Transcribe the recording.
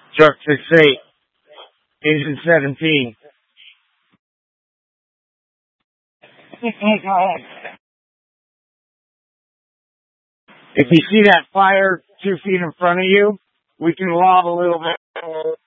Truck 68, engine 17. If you see that fire 2 feet in front of you, we can lob a little bit.